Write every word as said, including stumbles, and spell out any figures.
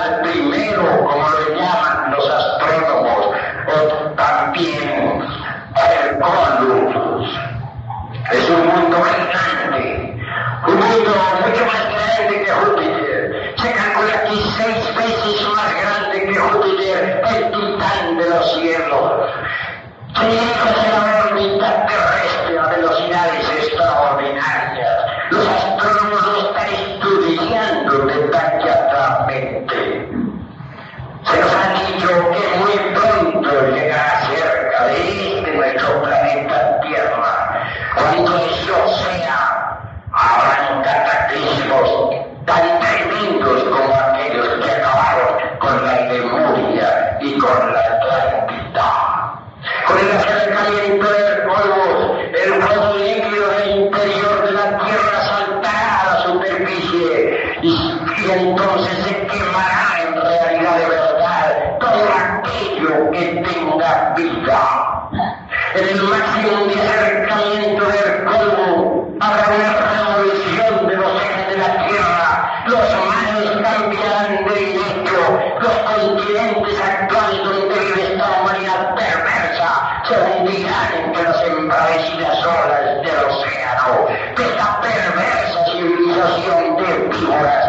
al primero, como lo llaman los astrónomos, o también Hercólogos. Es un mundo gigante, un mundo mucho más grande que Júpiter. Se calcula que seis veces más grande que Júpiter, el titán de los cielos. Se dirige hacia la órbita terrestre a velocidades extraordinarias. Los astrónomos lo están estudiando detalladamente. Se nos ha dicho que muy pronto llegará cerca de este nuestro planeta Tierra. Cuando eso sea, habrán cataclismos tan tremendos como aquellos que acabaron con la Lemuria y con la Atlántida. Con el acercamiento del polvo, el fuego líquido del interior de la Tierra saltará a la superficie y, y entonces se quemará en realidad de verdad todo aquello que tenga vida. En el máximo de acercamiento del polvo habrá una revolución de los ejes de la Tierra. Los mares cambiarán de directo. Los continentes actuales donde vive esta humanidad perversa se hundirán entre las embravecidas olas del océano. De esta perversa civilización de víboras